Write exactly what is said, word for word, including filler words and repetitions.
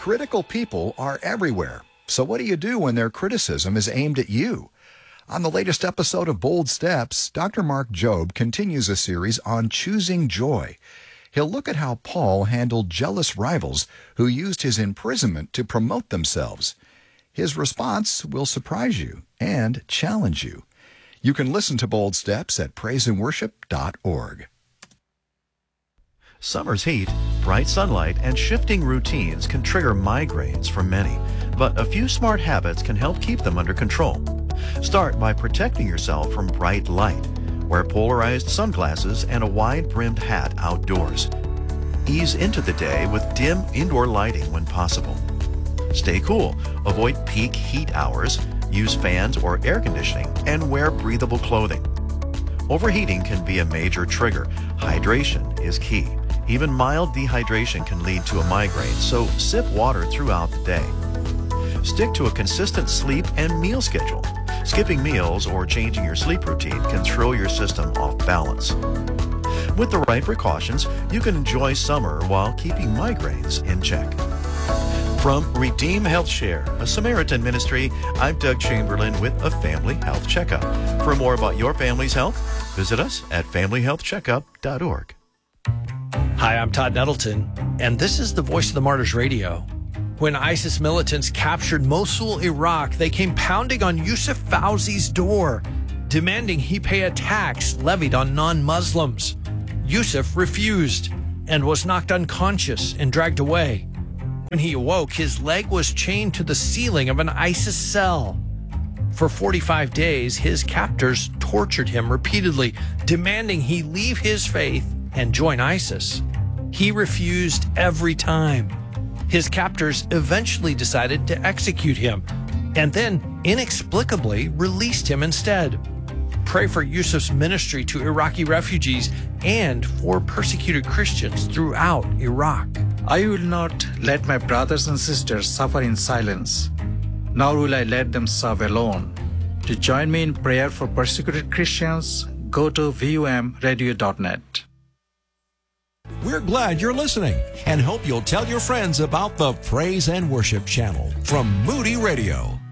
Critical people are everywhere. So what do you do when their criticism is aimed at you? On the latest episode of Bold Steps, Doctor Mark Jobe continues a series on choosing joy. He'll look at how Paul handled jealous rivals who used his imprisonment to promote themselves. His response will surprise you and challenge you. You can listen to Bold Steps at praise and worship dot org. Summer's heat, bright sunlight, and shifting routines can trigger migraines for many, but a few smart habits can help keep them under control. Start by protecting yourself from bright light. Wear polarized sunglasses and a wide-brimmed hat outdoors. Ease into the day with dim indoor lighting when possible. Stay cool. Avoid peak heat hours. Use fans or air conditioning, and wear breathable clothing. Overheating can be a major trigger. Hydration is key. Even mild dehydration can lead to a migraine, so sip water throughout the day. Stick to a consistent sleep and meal schedule. Skipping meals or changing your sleep routine can throw your system off balance. With the right precautions, you can enjoy summer while keeping migraines in check. From Redeem Health Share, a Samaritan ministry, I'm Doug Chamberlain with a Family Health Checkup. For more about your family's health, visit us at family health checkup dot org. Hi, I'm Todd Nettleton, and this is the Voice of the Martyrs Radio. When ISIS militants captured Mosul, Iraq, they came pounding on Yusuf Fauzi's door, demanding he pay a tax levied on non-Muslims. Yusuf refused and was knocked unconscious and dragged away. When he awoke, his leg was chained to the ceiling of an ISIS cell. For forty-five days, his captors tortured him repeatedly, demanding he leave his faith and join ISIS. He refused every time. His captors eventually decided to execute him, and then inexplicably released him instead. Pray for Yusuf's ministry to Iraqi refugees and for persecuted Christians throughout Iraq. I will not let my brothers and sisters suffer in silence, nor will I let them serve alone. To join me in prayer for persecuted Christians, go to V U M radio dot net. We're glad you're listening and hope you'll tell your friends about the Praise and Worship channel from Moody Radio.